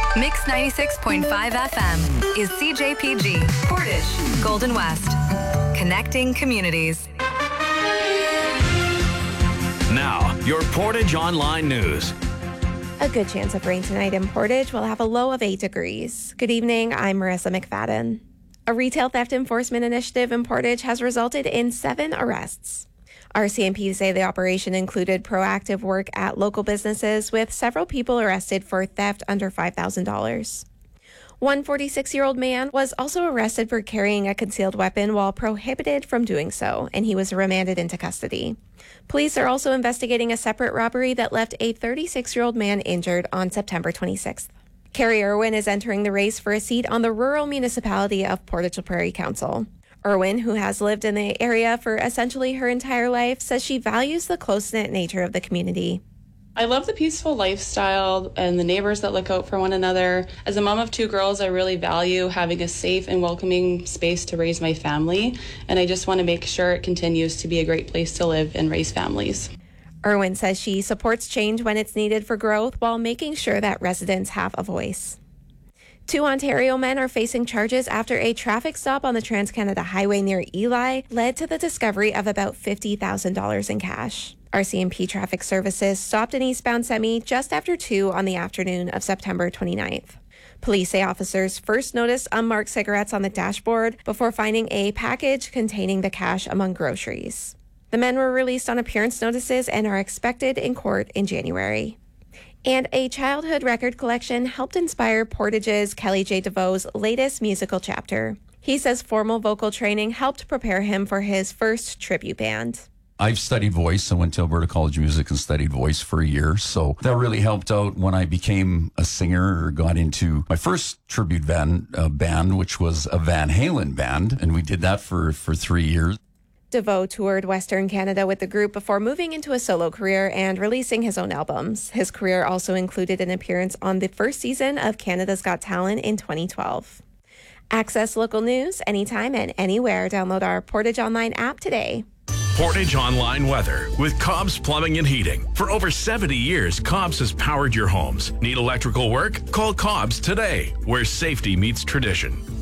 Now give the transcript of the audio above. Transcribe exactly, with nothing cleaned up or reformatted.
Mix ninety-six point five F M is C J P G, Portage, Golden West. Connecting communities. Now, your Portage Online News. A good chance of rain tonight in Portage. We'll have a low of eight degrees. Good evening, I'm Marissa McFadden. A retail theft enforcement initiative in Portage has resulted in seven arrests. R C M P say the operation included proactive work at local businesses, with several people arrested for theft under five thousand dollars. One forty-six-year-old man was also arrested for carrying a concealed weapon while prohibited from doing so, and he was remanded into custody. Police are also investigating a separate robbery that left a thirty-six-year-old man injured on September twenty-sixth. Carrie Irwin is entering the race for a seat on the rural municipality of Portage La Prairie Council. Irwin, who has lived in the area for essentially her entire life, says she values the close-knit nature of the community. I love the peaceful lifestyle and the neighbors that look out for one another. As a mom of two girls, I really value having a safe and welcoming space to raise my family, and I just want to make sure it continues to be a great place to live and raise families. Irwin says she supports change when it's needed for growth while making sure that residents have a voice. Two Ontario men are facing charges after a traffic stop on the Trans-Canada Highway near Ely led to the discovery of about fifty thousand dollars in cash. R C M P Traffic Services stopped an eastbound semi just after two on the afternoon of September twenty-ninth. Police say officers first noticed unmarked cigarettes on the dashboard before finding a package containing the cash among groceries. The men were released on appearance notices and are expected in court in January. And a childhood record collection helped inspire Portage's Kelly J. DeVoe's latest musical chapter. He says formal vocal training helped prepare him for his first tribute band. I've studied voice. I went to Alberta College of Music and studied voice for a year. So that really helped out when I became a singer or got into my first tribute band, uh, band which was a Van Halen band. And we did that for, for three years. DeVoe toured Western Canada with the group before moving into a solo career and releasing his own albums. His career also included an appearance on the first season of Canada's Got Talent in twenty twelve. Access local news anytime and anywhere. Download our Portage Online app today. Portage Online Weather with Cobb's Plumbing and Heating. For over seventy years, Cobb's has powered your homes. Need electrical work? Call Cobb's today, where safety meets tradition.